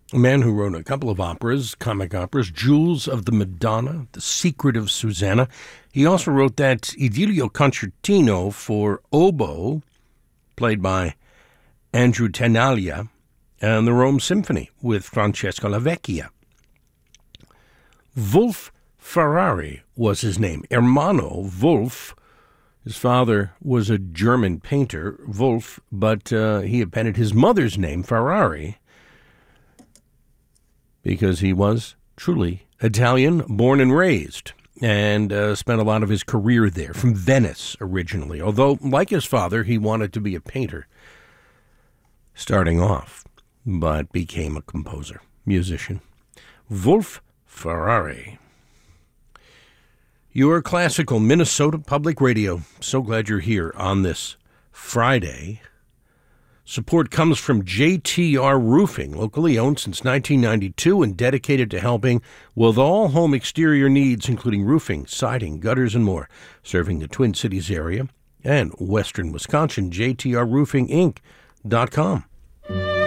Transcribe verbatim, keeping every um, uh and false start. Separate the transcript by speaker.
Speaker 1: a man who wrote a couple of operas, comic operas, Jewels of the Madonna, The Secret of Susanna. He also wrote that Idilio Concertino for oboe, played by Andrew Tenaglia, and the Rome Symphony with Francesco Lavecchia. Wolf Ferrari was his name. Ermanno Wolf. His father was a German painter, Wolf, but uh, he appended his mother's name, Ferrari, because he was truly Italian, born and raised, and uh, spent a lot of his career there, from Venice originally, although, like his father, he wanted to be a painter starting off, but became a composer, musician. Wolf Ferrari. Your classical Minnesota Public Radio. So glad you're here on this Friday. Support comes from J T R Roofing, locally owned since nineteen ninety-two and dedicated to helping with all home exterior needs, including roofing, siding, gutters, and more. Serving the Twin Cities area and western Wisconsin, J T R Roofing Inc dot com.